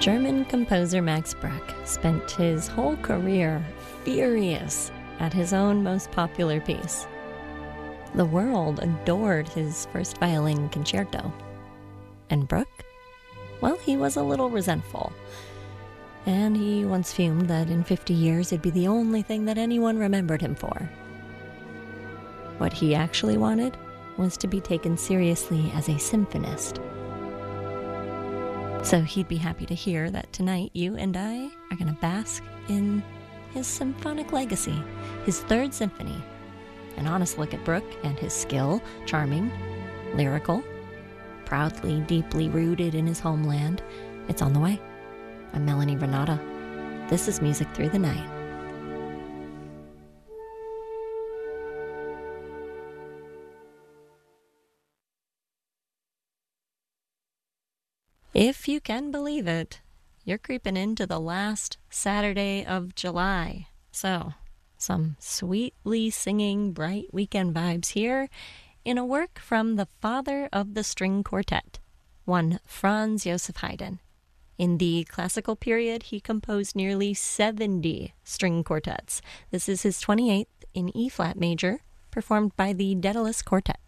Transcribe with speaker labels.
Speaker 1: German composer Max Bruch spent his whole career furious at his own most popular piece. The world adored his first violin concerto. And Bruch? Well, he was a little resentful. And he once fumed that in 50 years it'd be the only thing that anyone remembered him for. What he actually wanted was to be taken seriously as a symphonist. So he'd be happy to hear that tonight you and I are going to bask in his symphonic legacy, his third symphony. An honest look at Bruch and his skill, charming, lyrical, proudly, deeply rooted in his homeland. It's on the way. I'm Melanie Renata. This is Music Through the Night. If you can believe it, you're creeping into the last Saturday of July. So, some sweetly singing, bright weekend vibes here in a work from the father of the string quartet, one Franz Joseph Haydn. In the classical period, he composed nearly 70 string quartets. This is his 28th in E-flat major, performed by the Daedalus Quartet.